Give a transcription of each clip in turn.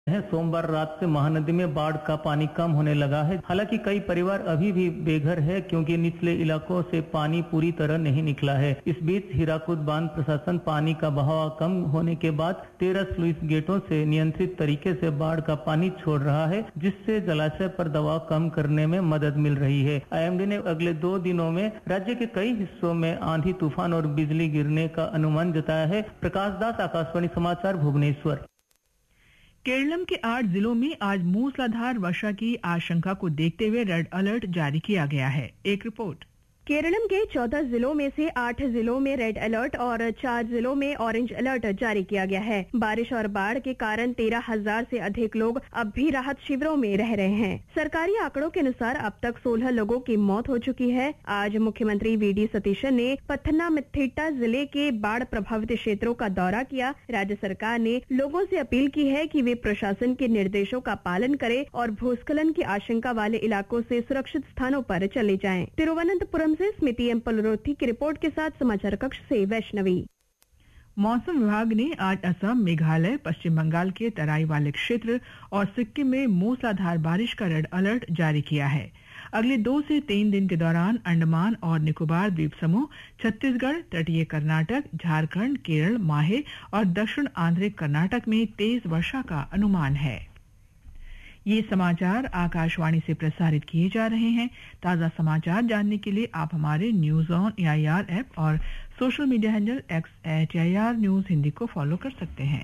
सोमवार रात से महानदी में बाढ़ का पानी कम होने लगा है। हालांकि कई परिवार अभी भी बेघर है क्योंकि निचले इलाकों से पानी पूरी तरह नहीं निकला है। इस बीच हीराकुद बांध प्रशासन पानी का बहाव कम होने के बाद 13 स्लुइस गेटों से नियंत्रित तरीके से बाढ़ का पानी छोड़ रहा है, जिससे जलाशय पर दबाव कम करने में मदद मिल रही है। आईएमडी ने अगले 2 दिनों में राज्य के कई हिस्सों में आंधी तूफान और बिजली गिरने का अनुमान जताया है। प्रकाश दास, आकाशवाणी समाचार, भुवनेश्वर। केरलम के 8 जिलों में आज मूसलाधार वर्षा की आशंका को देखते हुए रेड अलर्ट जारी किया गया है। एक रिपोर्ट। केरलम के 14 जिलों में से 8 जिलों में रेड अलर्ट और 4 जिलों में ऑरेंज अलर्ट जारी किया गया है। बारिश और बाढ़ के कारण 13,000 से अधिक लोग अब भी राहत शिविरों में रह रहे हैं। सरकारी आंकड़ों के अनुसार अब तक 16 लोगों की मौत हो चुकी है। आज मुख्यमंत्री वीडी सतीशन ने पथनमथिट्टा जिले के बाढ़ प्रभावित क्षेत्रों का दौरा किया। राज्य सरकार ने लोगों से अपील की है कि वे प्रशासन के निर्देशों का पालन करें और भूस्खलन की आशंका वाले इलाकों से सुरक्षित स्थानों पर चले जाएं। तिरुवनंतपुरम से स्मिति एम पलरोथी की रिपोर्ट के साथ समाचार कक्ष से वैष्णवी। मौसम विभाग ने आज असम, मेघालय, पश्चिम बंगाल के तराई वाले क्षेत्र और सिक्किम में मूसलाधार बारिश का रेड अलर्ट जारी किया है। अगले 2 से 3 दिन के दौरान अंडमान और निकोबार द्वीप समूह, छत्तीसगढ़, तटीय कर्नाटक, झारखंड, केरल, माहे और दक्षिण आंतरिक कर्नाटक में तेज वर्षा का अनुमान है। ये समाचार आकाशवाणी से प्रसारित किए जा रहे हैं। ताज़ा समाचार जानने के लिए आप हमारे न्यूज ऑन एआईआर ऐप और social media handle @AIR news Hindi को फॉलो कर सकते हैं।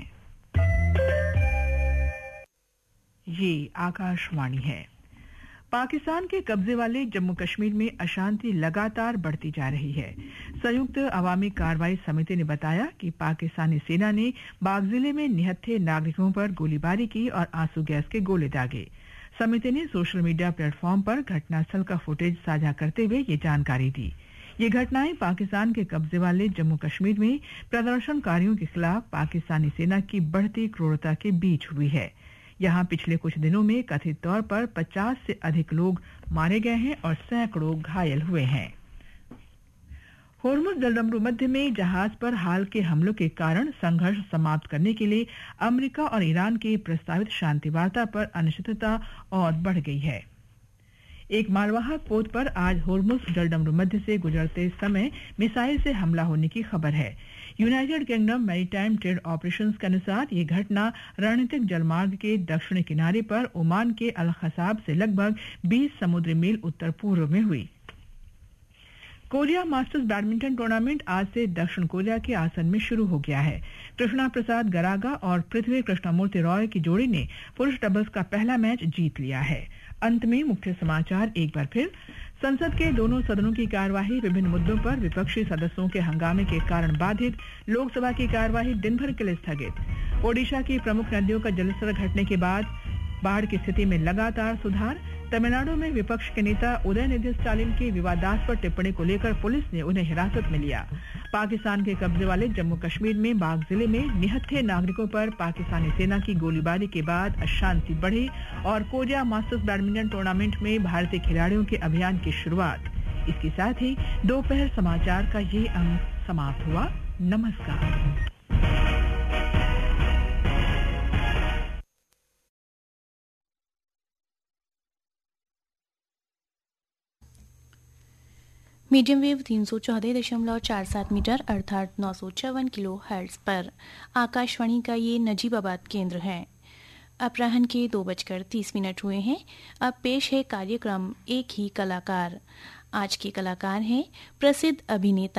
ये आकाशवाणी है। पाकिस्तान के कब्जे वाले जम्मू कश्मीर में अशांति लगातार बढ़ती जा रही है। संयुक्त अवामी कार्रवाई समिति ने बताया कि पाकिस्तानी सेना ने बाग जिले में निहत्थे नागरिकों पर गोलीबारी की और आंसू गैस के गोले दागे। समिति ने सोशल मीडिया प्लेटफॉर्म पर घटनास्थल का फुटेज साझा करते हुए ये जानकारी दी। ये घटनाएं पाकिस्तान के कब्जे वाले जम्मू कश्मीर में प्रदर्शनकारियों के खिलाफ पाकिस्तानी सेना की बढ़ती क्रूरता के बीच हुई है। यहाँ पिछले कुछ दिनों में कथित तौर पर 50 से अधिक लोग मारे गए हैं और सैकड़ों घायल हुए हैं। होर्मुज जलसंधि मध्य में जहाज पर हाल के हमलों के कारण संघर्ष समाप्त करने के लिए अमेरिका और ईरान की प्रस्तावित शांति वार्ता पर अनिश्चितता और बढ़ गई है। एक मालवाहक पोत पर आज होर्मुज जलसंधि मध्य से गुजरते समय मिसाइल से हमला होने की खबर है। United kingdom maritime trade operations के अनुसार ये घटना रणनीतिक जलमार्ग के दक्षिणी किनारे पर ओमान के अल खसाब से लगभग 20 समुद्री मील उत्तर पूर्व में हुई। कोरिया मास्टर्स बैडमिंटन टूर्नामेंट आज से दक्षिण कोरिया के आसन में शुरू हो गया है। कृष्णा प्रसाद गरागा और पृथ्वी कृष्णमूर्ति रॉय की जोड़ी ने पुरुष डबल्स का पहला मैच जीत लिया है। अंत में मुख्य समाचार एक बार फिर। संसद के दोनों सदनों की कार्यवाही विभिन्न मुद्दों पर विपक्षी सदस्यों के हंगामे के कारण बाधित। लोकसभा की कार्यवाही दिन भर के लिए स्थगित। ओडिशा की प्रमुख नदियों का जलस्तर घटने के बाद बाढ़ की स्थिति में लगातार सुधार। तमिलनाडु में विपक्ष के नेता उदयनिधि स्टालिन की विवादास्पद टिप्पणी को लेकर पुलिस ने उन्हें हिरासत में लिया। पाकिस्तान के कब्जे वाले जम्मू कश्मीर में बाग जिले में निहत्थे नागरिकों पर पाकिस्तानी सेना की गोलीबारी के बाद अशांति बढ़ी और कोरिया मास्टर्स बैडमिंटन टूर्नामेंट में भारतीय खिलाड़ियों के अभियान की शुरुआत। इसके साथ ही दोपहर समाचार का ये अंक समाप्त हुआ। नमस्कार। मीडियम वेव 314.47 मीटर अर्थात 954 किलो हर्ट्ज पर आकाशवाणी का ये नजीबाबाद केंद्र है। अपराह्न के 2:30 हुए हैं। अब पेश है कार्यक्रम एक ही कलाकार। आज के कलाकार हैं प्रसिद्ध अभिनेता